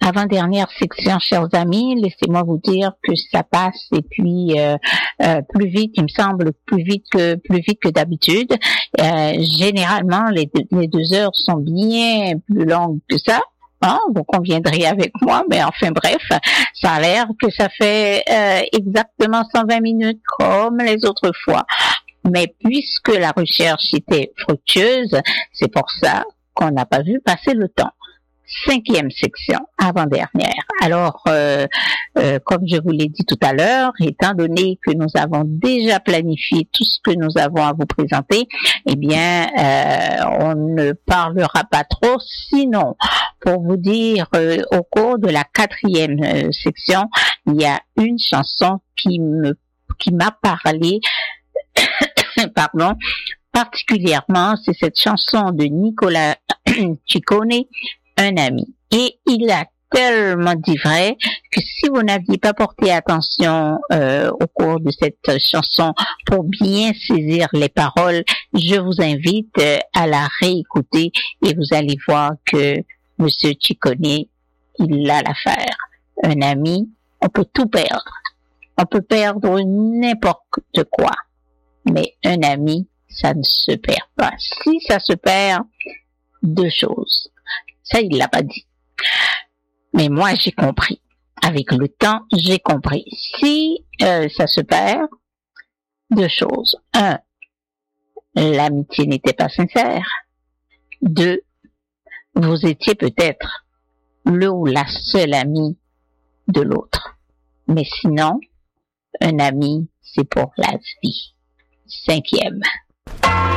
avant-dernière section, chers amis. Laissez-moi vous dire que ça passe et puis plus vite, il me semble, plus vite que d'habitude. Généralement, les 2 heures sont bien plus longues que ça. Hein, vous conviendrez avec moi, mais enfin bref, ça a l'air que ça fait exactement 120 minutes comme les autres fois. Mais puisque la recherche était fructueuse, c'est pour ça qu'on n'a pas vu passer le temps. 5e section, avant-dernière. Alors, comme je vous l'ai dit tout à l'heure, étant donné que nous avons déjà planifié tout ce que nous avons à vous présenter, eh bien, on ne parlera pas trop. Sinon, pour vous dire, au cours de la 4e section, il y a une chanson qui m'a parlé, pardon, particulièrement, c'est cette chanson de Nicolas Ciccone, un ami. Et il a tellement dit vrai que si vous n'aviez pas porté attention au cours de cette chanson pour bien saisir les paroles, je vous invite à la réécouter et vous allez voir que Monsieur Ciccone, il a l'affaire. Un ami, on peut tout perdre. On peut perdre n'importe quoi. Mais un ami, ça ne se perd pas. Si ça se perd, 2 choses. Ça, il l'a pas dit. Mais moi, j'ai compris. Avec le temps, j'ai compris. Si ça se perd, 2 choses. 1, l'amitié n'était pas sincère. 2, vous étiez peut-être le ou la seule amie de l'autre. Mais sinon, un ami, c'est pour la vie. 5e.